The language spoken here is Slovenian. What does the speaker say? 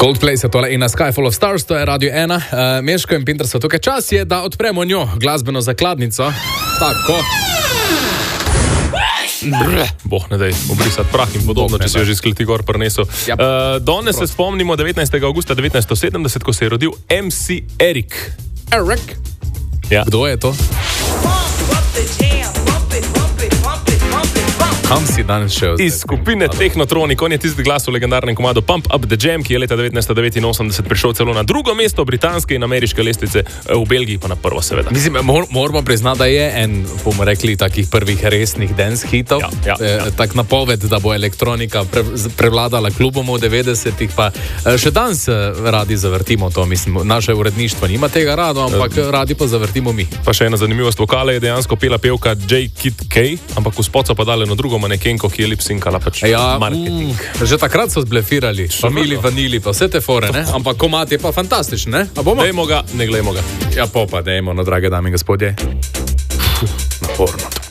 Coldplay se tole in na Sky Full of Stars, to je Radio 1. Meško in Pinter so tukaj. Čas je, da odpremo njo glasbeno zakladnico. Tako. Boh ne dej, obrisati prah in podobno, če si jo že skleti gor prinesel. Ja, danes se spomnimo 19. augusta 1970, ko se je rodil MC Erik. Erik? Ja. Kdo je to? Kam si danes šel? Iz skupine Technotronic, on je tisti glas v legendarnem komadu Pump Up the Jam, ki je leta 1989 prišel celo na drugo mesto britanske in ameriške lestvice, v Belgiji pa na prvo, seveda. Mislim, moramo priznati, da je en, bomo rekli, takih prvih resnih dance hitov. Tak napoved, da bo elektronika prevladala klubom v 90-ih, pa še danes radi zavrtimo to, mislim, naše uredništvo nima tega rado, ampak radi pa zavrtimo mi. Pa še ena zanimivost vokale je dejansko pela pevka J. Kid K, ampak v spot so pa dali na drugo manekenko, ki je lip-synkala pač marketing. Že takrat so zblefirali, famili, vanili, pa vse te fore, ne? Ampak komad je pa fantastičen, ne? A bomo? Dejmo ga, ne glejmo ga. Ja, popa, dejmo, no, drage dame in gospodje. Naporno to.